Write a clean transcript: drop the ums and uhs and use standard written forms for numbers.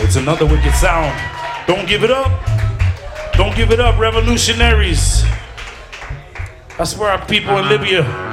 It's another wicked sound. Don't give it up. Don't give it up, revolutionaries. That's where our people in Libya